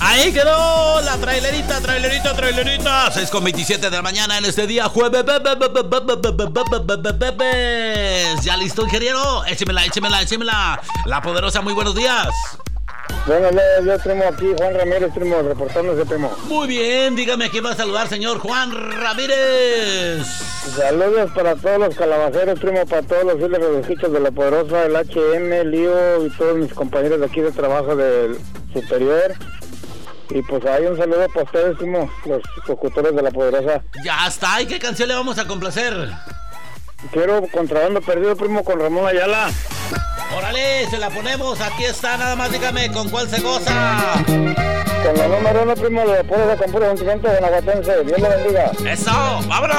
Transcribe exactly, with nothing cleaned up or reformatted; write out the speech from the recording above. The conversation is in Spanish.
Ahí quedó la trailerita, trailerita, trailerita. seis con veintisiete de la mañana en este día jueves. ¿Ya listo, ingeniero? Échemela, échemela, échemela. La Poderosa, muy buenos días. Buenos días, yo primo aquí, Juan Ramírez, primo, reportándose, primo. Muy bien, dígame a quién va a saludar, señor Juan Ramírez. Saludos para todos los calabaceros, primo, para todos los fieles redesquitos de La Poderosa, el H M, Lío y todos mis compañeros de aquí de trabajo del superior. Y pues hay un saludo para ustedes, primo, los locutores de La Poderosa. Ya está, ¿y qué canción le vamos a complacer? Quiero Contrabando Perdido, primo, con Ramón Ayala. Órale, se la ponemos, aquí está, nada más dígame con cuál se goza. Con la número uno, primo, de Poderosa con puro sentimiento guanajuatense. Dios lo bendiga. Eso, vámonos.